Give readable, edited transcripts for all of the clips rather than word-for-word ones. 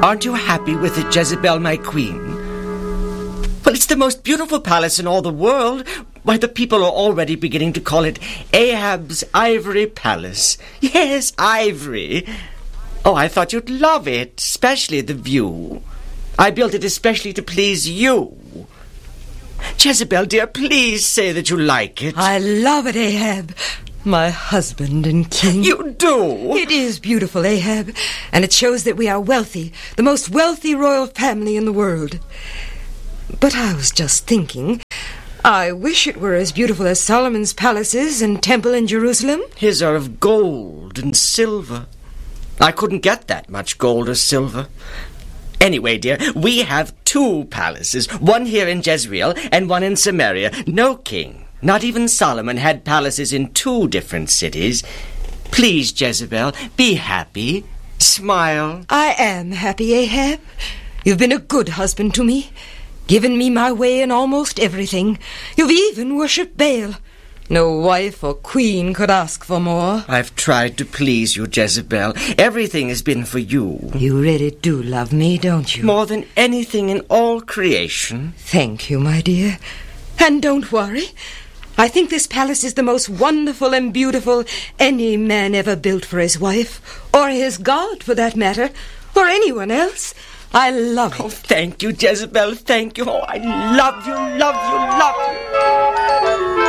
Aren't you happy with it, Jezebel, my queen? Well, it's the most beautiful palace in all the world. Why, the people are already beginning to call it Ahab's Ivory Palace. Yes, ivory. Oh, I thought you'd love it, especially the view. I built it especially to please you. Jezebel, dear, please say that you like it. I love it, Ahab. My husband and king. You do? It is beautiful, Ahab, and it shows that we are wealthy, the most wealthy royal family in the world. But I was just thinking, I wish it were as beautiful as Solomon's palaces and temple in Jerusalem. His are of gold and silver. I couldn't get that much gold or silver. Anyway, dear, we have 2 palaces, one here in Jezreel and one in Samaria. No king, not even Solomon, had palaces in 2 different cities. Please, Jezebel, be happy. Smile. I am happy, Ahab. You've been a good husband to me, given me my way in almost everything. You've even worshipped Baal. No wife or queen could ask for more. I've tried to please you, Jezebel. Everything has been for you. You really do love me, don't you? More than anything in all creation. Thank you, my dear. And don't worry. I think this palace is the most wonderful and beautiful any man ever built for his wife, or his God, for that matter, or anyone else. I love it. Oh, thank you, Jezebel, thank you. Oh, I love you, love you, love you.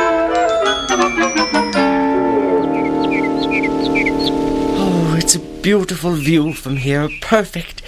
Oh, it's a beautiful view from here. Perfect.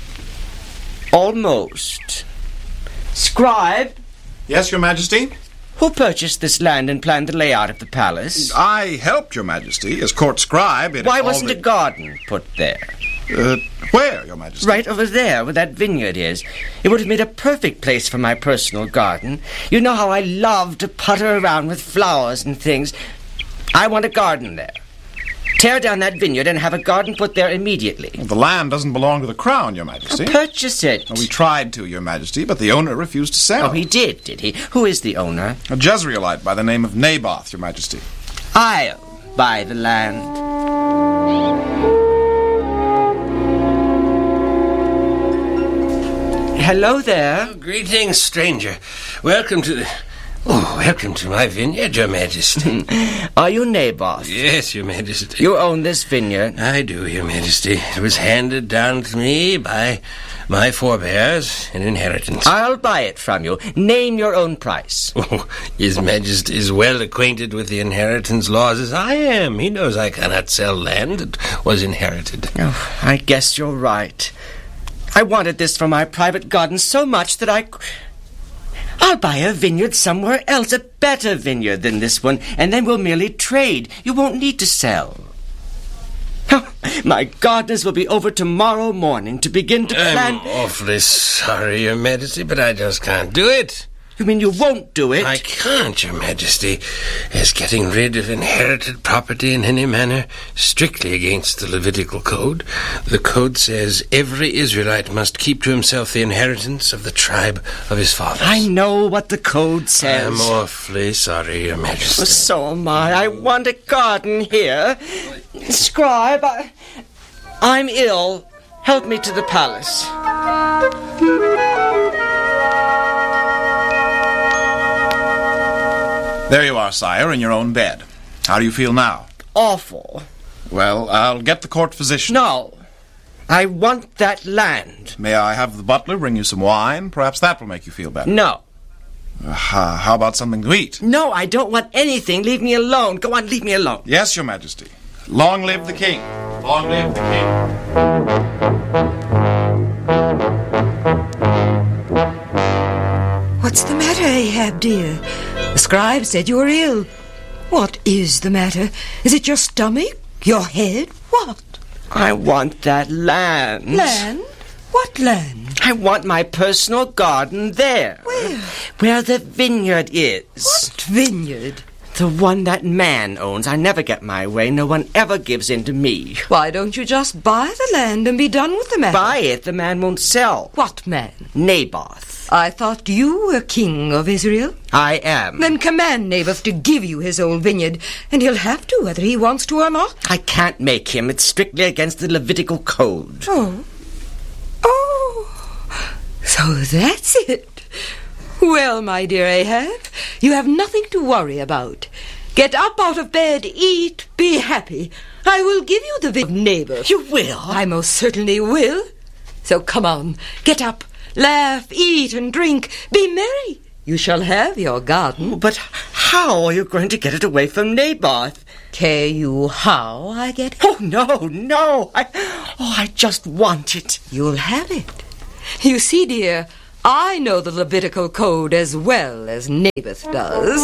Almost. Scribe? Yes, Your Majesty? Who purchased this land and planned the layout of the palace? I helped, Your Majesty, as court scribe. Why wasn't a garden put there? Where, Your Majesty? Right over there, where that vineyard is. It would have made a perfect place for my personal garden. You know how I love to putter around with flowers and things. I want a garden there. Tear down that vineyard and have a garden put there immediately. Well, the land doesn't belong to the crown, Your Majesty. Purchase it. We tried to, Your Majesty, but the owner refused to sell. Oh, he did he? Who is the owner? A Jezreelite by the name of Naboth, Your Majesty. I'll buy the land. Hello there. Oh, greetings, stranger. Welcome to my vineyard, Your Majesty. Are you Naboth? Yes, Your Majesty. You own this vineyard? I do, Your Majesty. It was handed down to me by my forebears in inheritance. I'll buy it from you. Name your own price. Oh, His Majesty is well acquainted with the inheritance laws as I am. He knows I cannot sell land that was inherited. Oh, I guess you're right. I wanted this for my private garden so much that I'll buy a vineyard somewhere else, a better vineyard than this one, and then we'll merely trade. You won't need to sell. Oh, my gardeners will be over tomorrow morning to begin to plan... I'm awfully sorry, Your Majesty, but I just can't do it. You mean you won't do it? I can't, Your Majesty, as getting rid of inherited property in any manner strictly against the Levitical Code. The Code says every Israelite must keep to himself the inheritance of the tribe of his fathers. I know what the Code says. I'm awfully sorry, Your Majesty. Oh, so am I. I want a garden here. Scribe, I'm ill. Help me to the palace. There you are, sire, in your own bed. How do you feel now? Awful. Well, I'll get the court physician. No. I want that land. May I have the butler bring you some wine? Perhaps that will make you feel better. No. How about something to eat? No, I don't want anything. Leave me alone. Go on, leave me alone. Yes, Your Majesty. Long live the king. Long live the king. What's the matter, Ahab, dear? The scribe said you were ill. What is the matter? Is it your stomach? Your head? What? I want that land. Land? What land? I want my personal garden there. Where? Where the vineyard is. What vineyard? The one that man owns. I never get my way. No one ever gives in to me. Why don't you just buy the land and be done with the matter? Buy it, the man won't sell. What man? Naboth. I thought you were king of Israel. I am. Then command Naboth to give you his old vineyard, and he'll have to whether he wants to or not. I can't make him. It's strictly against the Levitical Code. Oh. Oh, So that's it. Well, my dear Ahab, you have nothing to worry about. Get up out of bed, eat, be happy. I will give you the vineyard, neighbor. You will? I most certainly will. So come on, get up, laugh, eat and drink, be merry. You shall have your garden. But how are you going to get it away from Naboth? Care you how I get it? Oh, no. I just want it. You'll have it. You see, dear, I know the Levitical code as well as Naboth does.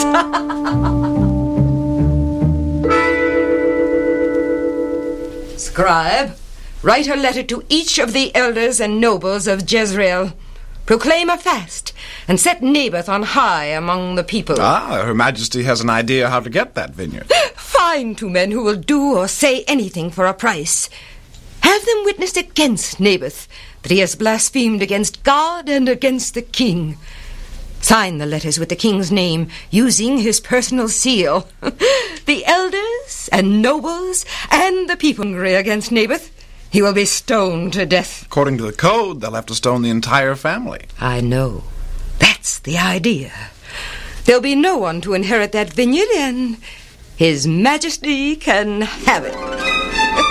Scribe, write a letter to each of the elders and nobles of Jezreel. Proclaim a fast, and set Naboth on high among the people. Her Majesty has an idea how to get that vineyard. Find 2 men who will do or say anything for a price. Have them witness against Naboth, that he has blasphemed against God and against the king. Sign the letters with the king's name, using his personal seal. The elders and nobles and the people angry against Naboth, he will be stoned to death. According to the code, they'll have to stone the entire family. I know. That's the idea. There'll be no one to inherit that vineyard, and His Majesty can have it.